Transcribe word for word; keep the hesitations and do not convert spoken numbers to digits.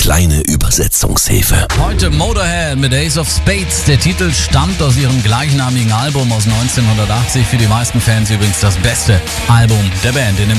kleine Übersetzungshilfe. Heute Motorhead mit Ace of Spades. Der Titel stammt aus ihrem gleichnamigen Album aus neunzehnhundertachtzig. Für die meisten Fans übrigens das beste Album der Band. In dem